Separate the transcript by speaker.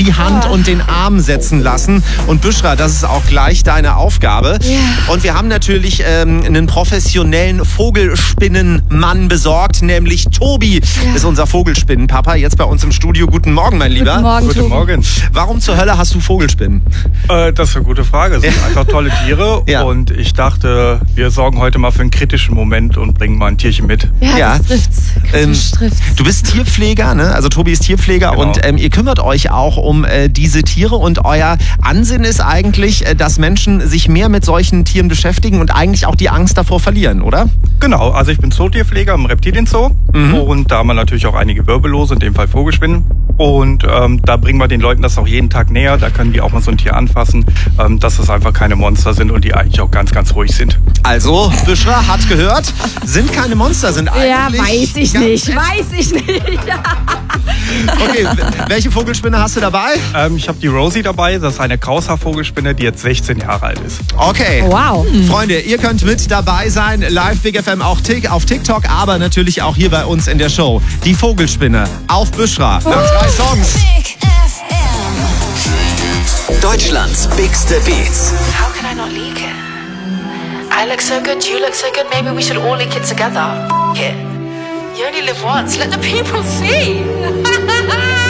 Speaker 1: die Hand und den Arm setzen lassen. Und Büschra, das ist auch gleich deine Aufgabe.
Speaker 2: Ja.
Speaker 1: Und wir haben natürlich einen professionellen Vogelspinnenmann besorgt, nämlich Tobi ist unser Vogelspinnenpapa, jetzt bei uns im Studio. Guten Morgen, mein Lieber.
Speaker 2: Guten Morgen,
Speaker 3: Guten Morgen.
Speaker 1: Warum zur Hölle hast du Vogelspinnen?
Speaker 3: Das ist eine gute Frage. Es sind einfach tolle Tiere.
Speaker 1: Ja.
Speaker 3: Und ich dachte, wir sorgen heute mal für einen kritischen Moment und bringen mal ein Tierchen mit.
Speaker 2: Ja, das trifft's. Kritisch trifft's.
Speaker 1: Du bist Tierpfleger, ne? Also Tobi ist Tierpfleger
Speaker 3: Genau.
Speaker 1: und ihr kümmert euch auch um diese Tiere und euer Ansinnen ist eigentlich, dass Menschen sich mehr mit solchen Tieren beschäftigen und eigentlich auch die Angst davor verlieren, oder?
Speaker 3: Genau, also ich bin Zootierpfleger im Reptilienzoo und da haben wir natürlich auch einige Wirbellose, in dem Fall Vogelspinnen. Und da bringen wir den Leuten das auch jeden Tag näher. Da können die auch mal so ein Tier anfassen, dass es einfach keine Monster sind und die eigentlich auch ganz, ganz ruhig sind.
Speaker 1: Also, Büschra hat gehört, sind keine Monster, sind eigentlich...
Speaker 2: Ja, weiß ich nicht.
Speaker 1: Okay, welche Vogelspinne hast du dabei?
Speaker 3: Ich habe die Rosie dabei, das ist eine Kraushaar-Vogelspinne, die jetzt 16 Jahre alt ist.
Speaker 1: Okay.
Speaker 2: Wow.
Speaker 1: Freunde, ihr könnt mit dabei sein, live Big FM auch auf TikTok, aber natürlich auch hier bei uns in der Show. Die Vogelspinne auf Büschra nach 3 Songs.
Speaker 4: Big FM.
Speaker 5: Deutschlands bigste Beats.
Speaker 6: How can I not leak it? I look so good, you look so good, maybe we should all leak it together. F it. You only live once, let the people see.